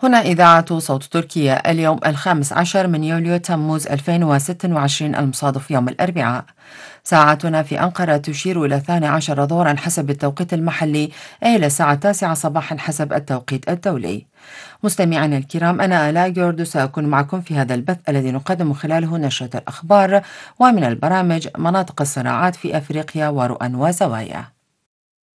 هنا إذاعة صوت تركيا. اليوم 15 من يوليو تموز 2026 المصادف يوم الأربعاء. ساعتنا في أنقرة تشير إلى 12 ظهرا حسب التوقيت المحلي، أي إلى الساعة 9 صباحا حسب التوقيت الدولي. مستمعينا الكرام، أنا آلاء جوردو سأكون معكم في هذا البث الذي نقدم خلاله نشرة الأخبار ومن البرامج مناطق الصراعات في أفريقيا ورؤى وزوايا.